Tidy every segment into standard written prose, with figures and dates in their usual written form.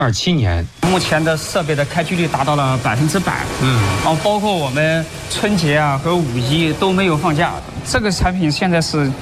2027年。 目前的设备的开机率达到了100%，然后包括我们春节和5一都没有放假。这个产品现在是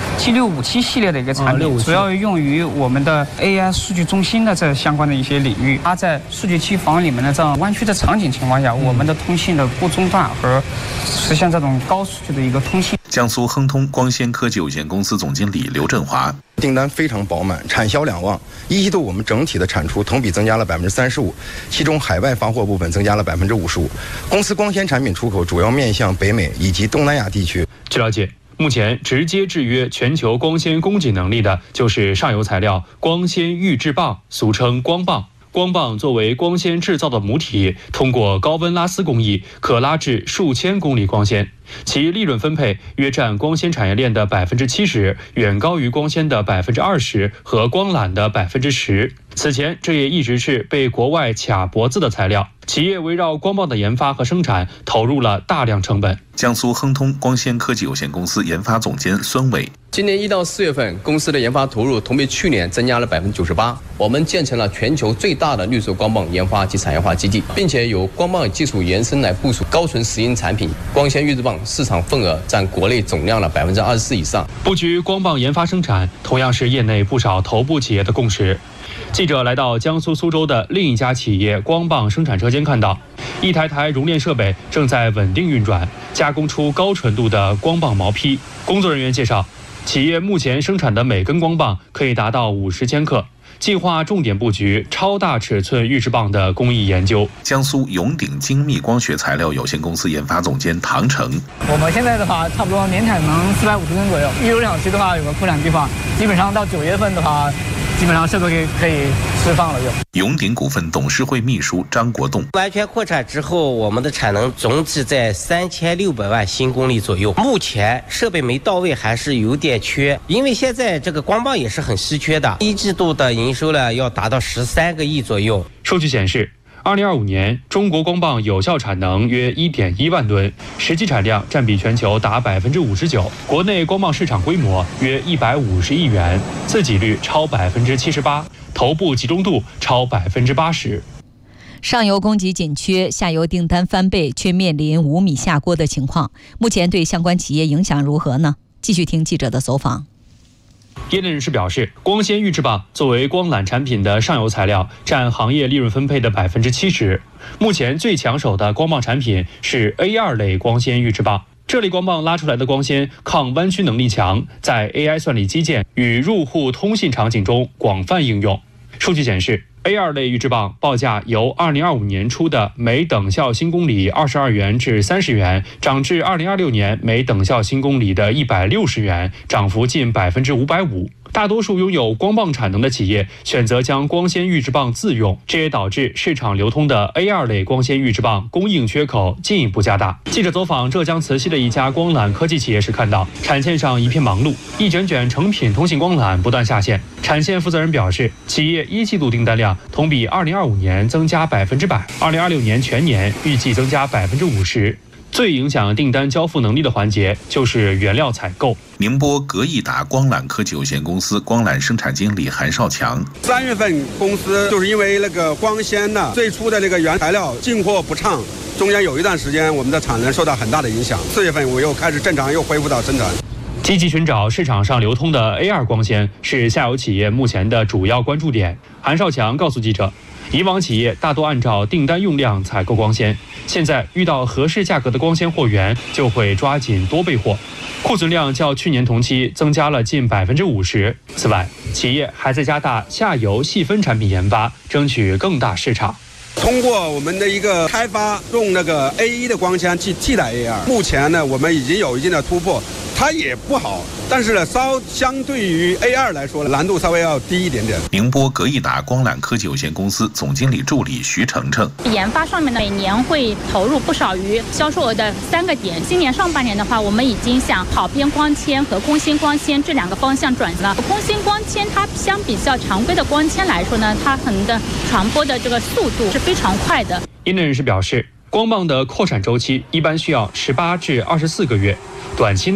G657系列的一个产品，主要用于我们的 AI 数据中心的这相关的一些领域。它在数据机房里面的这样弯曲的场景情况下，我们的通信的不中断和实现这种高数据的一个通信。 江苏亨通光纤科技有限公司总经理刘振华： 订单非常饱满，产销两旺。一季度我们整体的产出同比增加了35%，其中海外发货部分增加了55%。公司光纤产品出口主要面向北美以及东南亚地区。 据了解，目前直接制约全球光纤供给能力的就是上游材料光纤预制棒，俗称光棒。光棒作为光纤制造的母体，通过高温拉丝工艺，可拉制数千公里光纤，其利润分配约占光纤产业链的70%，远高于光纤的20%和光缆的10%。此前，这也一直是被国外卡脖子的材料。企业围绕光棒的研发和生产投入了大量成本。 江苏亨通光纤科技有限公司研发总监孙伟： 今年1到4月份，公司的研发投入同比去年增加了98%。我们建成了全球最大的绿色光棒研发及产业化基地，并且由光棒技术延伸来部署高纯石英产品。光纤预制棒市场份额占国内总量的24%以上。 布局光棒研发生产，同样是业内不少头部企业的共识。记者来到江苏苏州的另一家企业光棒生产车间，看到一台台熔炼设备正在稳定运转，加工出高纯度的光棒毛坯。工作人员介绍，企业目前生产的每根光棒可以达到50千克，计划重点布局超大尺寸预制棒的工艺研究。 江苏永鼎精密光学材料有限公司研发总监唐成： 我们现在的话，差不多年产能450吨左右，一如两期的话有个扩产计划，基本上到9月份的话，基本上设备可以释放了就。 永鼎股份董事会秘书张国栋： 完全扩产之后，我们的产能总计在3600万新公里左右。目前设备没到位，还是有点缺，因为现在这个光棒也是很稀缺的。一季度的营收呢，要达到13个亿左右。 数据显示，2025年中国光棒有效产能约1.1万吨，实际产量占比全球达59%，国内光棒市场规模约150亿元，自给率超78%，头部集中度超80%。 上游供给紧缺，下游订单翻倍，却面临5米下锅的情况。目前对相关企业影响如何呢？继续听记者的走访。 业内人士表示，光纤预制棒作为光缆产品的上游材料，占行业利润分配的70%。目前最抢手的光棒产品是 A2 类光纤预制棒。这类光棒拉出来的光纤抗弯曲能力强，在 AI 算力基建与入户通信场景中广泛应用。数据显示，A2 类预制棒报价由2025年初的每等效新公里22元至30元，涨至2026年每等效新公里的160元，涨幅近550%。大多数拥有光棒产能的企业选择将光纤预制棒自用，这也导致市场流通的 A2 类光纤预制棒供应缺口进一步加大。记者走访浙江慈溪的一家光缆科技企业时看到，产线上一片忙碌，一卷卷成品通信光缆不断下线。产线负责人表示，企业一季度订单量同比2025年增加100%，2026年全年预计增加50%。最影响订单交付能力的环节就是原料采购。 宁波格易达光缆科技有限公司光缆生产经理韩少强 ：3月份公司就是因为那个光纤呢，最初的那个原材料进货不畅，中间有一段时间我们的产能受到很大的影响。4月份我又开始正常又恢复到生产。 积极寻找市场上流通的 A2 光纤是下游企业目前的主要关注点。韩少强告诉记者，以往企业大多按照订单用量采购光纤，现在遇到合适价格的光纤货源，就会抓紧多备货，库存量较去年同期增加了近50%。此外，企业还在加大下游细分产品研发，争取更大市场。 通过我们的一个开发，用那个 A1 的光纤去替代 A2， 目前呢，我们已经有一定的突破。它也不好，但是呢，相对于 A2 来说，难度稍微要低一点点。 宁波格易达光缆科技有限公司总经理助理徐程程： 研发上面呢，每年会投入不少于销售额的3个点。今年上半年的话，我们已经向跑边光纤和空心光纤这2个方向转型了。空心光纤它相比较常规的光纤来说呢，它的传播的这个速度是非常快的。 业内人士表示，光棒的扩产周期一般需要18至24个月，短期内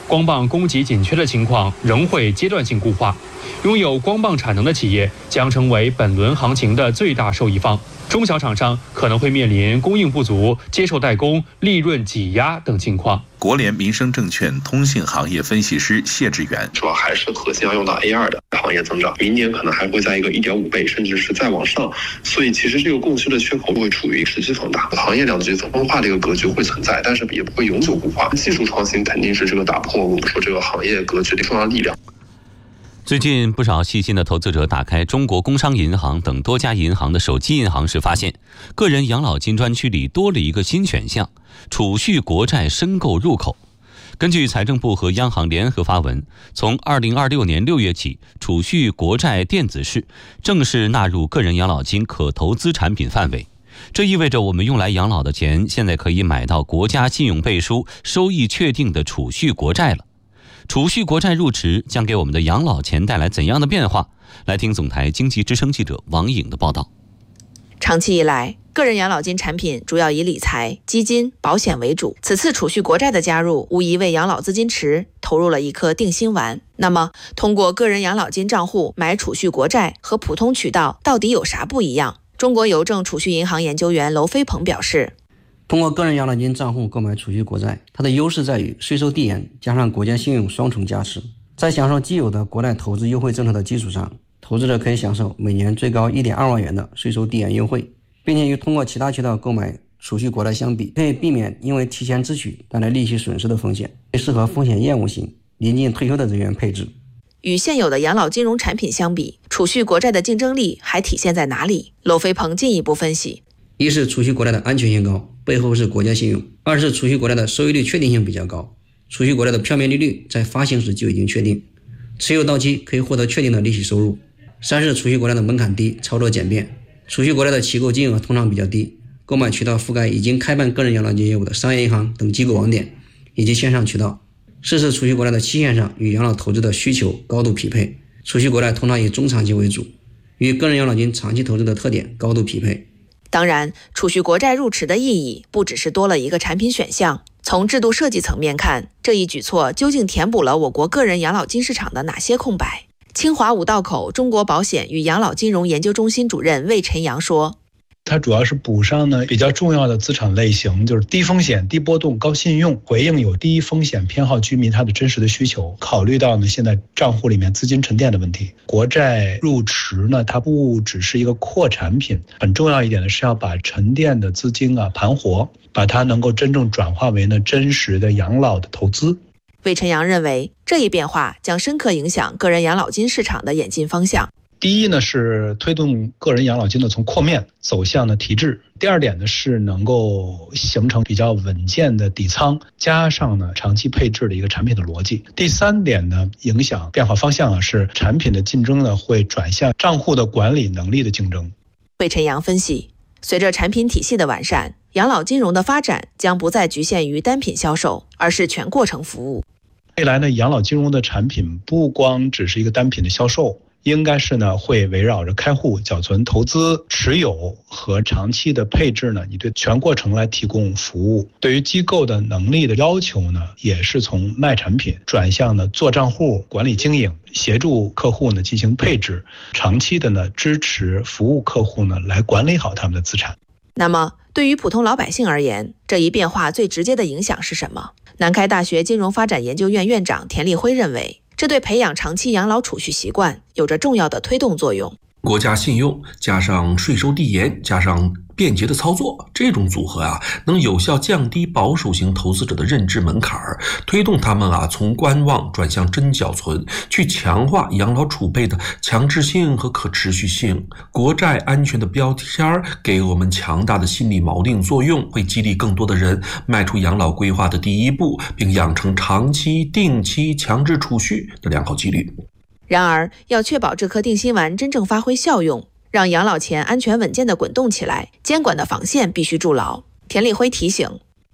光棒供给紧缺的情况仍会阶段性固化，拥有光棒产能的企业将成为本轮行情的最大受益方。中小厂商可能会面临供应不足、接受代工、利润挤压等情况。 国联民生证券通信行业分析师谢志远， 主要还是核心要用到 A2 的行业增长，明年可能还会在一个 1.5 倍，甚至是再往上。所以其实这个供需的缺口会处于持续放大，行业两极分化的一个格局会存在，但是也不会永久固化。技术创新肯定是这个打破我们说这个行业格局的重要力量。 最近不少细心的投资者打开中国工商银行等多家银行的手机银行时，发现个人养老金专区里多了一个新选项——储蓄国债申购入口。根据财政部和央行联合发文，从2026年6月起，储蓄国债电子市正式纳入个人养老金可投资产品范围。这意味着我们用来养老的钱，现在可以买到国家信用背书、收益确定的储蓄国债了。储蓄国债入池将给我们的养老钱带来怎样的变化？来听总台经济之声记者王颖的报道。 长期以来，个人养老金产品主要以理财、基金、保险为主。此次储蓄国债的加入，无疑为养老资金池投入了一颗定心丸。那么，通过个人养老金账户买储蓄国债和普通渠道到底有啥不一样？中国邮政储蓄银行研究员娄飞鹏表示， 通过个人养老金账户购买储蓄国债，它的优势在于税收递延加上国家信用双重加持。在享受既有的国债投资优惠政策的基础上，投资者可以享受每年最高 1.2 万元的税收递延优惠，并且与通过其他渠道购买储蓄国债相比，可以避免因为提前支取带来利息损失的风险，适合风险厌恶型、临近退休的人员配置。 与现有的养老金融产品相比，储蓄国债的竞争力还体现在哪里？娄飞鹏进一步分析， 一是储蓄国债的安全性高，背后是国家信用；二是储蓄国债的收益率确定性比较高，储蓄国债的票面利率在发行时就已经确定，持有到期可以获得确定的利息收入；三是储蓄国债的门槛低，操作简便，储蓄国债的起购金额通常比较低，购买渠道覆盖已经开办个人养老金业务的商业银行等机构网点以及线上渠道。四是储蓄国债的期限上与养老投资的需求高度匹配，储蓄国债通常以中长期为主，与个人养老金长期投资的特点高度匹配。 当然，储蓄国债入池的意义不只是多了一个产品选项。从制度设计层面看，这一举措究竟填补了我国个人养老金市场的哪些空白？清华五道口中国保险与养老金融研究中心主任魏晨阳说， 它主要是补上呢比较重要的资产类型，就是低风险、低波动、高信用，回应有低风险偏好居民他的真实的需求。考虑到呢现在账户里面资金沉淀的问题，国债入池呢它不只是一个扩产品，很重要一点的是要把沉淀的资金盘活，把它能够真正转化为呢真实的养老的投资。 魏晨阳认为，这一变化将深刻影响个人养老金市场的演进方向。 第一呢是推动个人养老金的从扩面走向呢提质，第二点呢是能够形成比较稳健的底仓，加上呢长期配置的一个产品的逻辑。第三点呢影响变化方向是产品的竞争呢会转向账户的管理能力的竞争。 魏晨阳分析，随着产品体系的完善，养老金融的发展将不再局限于单品销售，而是全过程服务。 未来呢养老金融的产品不光只是一个单品的销售，应该是呢会围绕着开户、缴存、投资、持有和长期的配置呢，你对全过程来提供服务。对于机构的能力的要求呢，也是从卖产品转向呢做账户、管理经营，协助客户呢进行配置，长期的呢支持服务客户呢来管理好他们的资产。 那么对于普通老百姓而言，这一变化最直接的影响是什么？南开大学金融发展研究院院长田立辉认为，这对培养长期养老储蓄习惯有着重要的推动作用。 国家信用加上税收递延加上便捷的操作，这种组合能有效降低保守型投资者的认知门槛，推动他们从观望转向真缴存，去强化养老储备的强制性和可持续性。国债安全的标签给我们强大的心理锚定作用，会激励更多的人迈出养老规划的第一步，并养成长期、定期、强制储蓄的良好纪律。 然而，要确保这颗定心丸真正发挥效用，让养老钱安全稳健地滚动起来，监管的防线必须筑牢。田立辉提醒，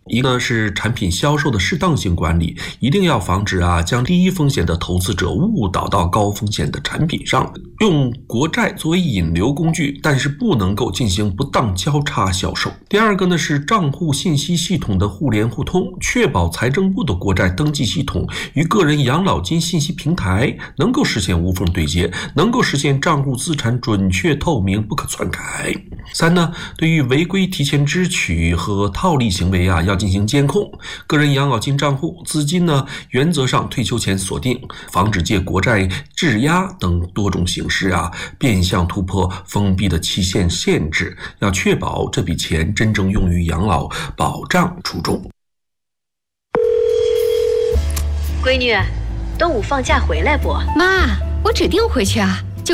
一个是产品销售的适当性管理，一定要防止将低风险的投资者误导到高风险的产品上。用国债作为引流工具，但是不能够进行不当交叉销售。第二个呢是账户信息系统的互联互通，确保财政部的国债登记系统与个人养老金信息平台能够实现无缝对接，能够实现账户资产准确透明不可篡改。三呢，对于违规提前支取和套利行为要进行监控。个人养老金账户资金呢原则上退休前锁定，防止借国债质押等多种形式变相突破封闭的期限限制，要确保这笔钱真正用于养老保障初衷。 闺女，端午放假回来不？ 妈，我指定回去啊。